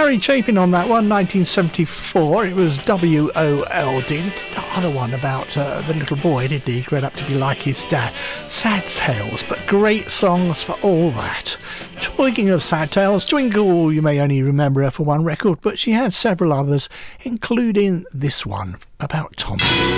Harry Chapin on that one, 1974. It was WOLD. He did that other one about the little boy, didn't he? He grew up to be like his dad. Sad tales, but great songs for all that. Talking of sad tales, Twinkle, you may only remember her for one record, but she had several others, including this one about Tommy.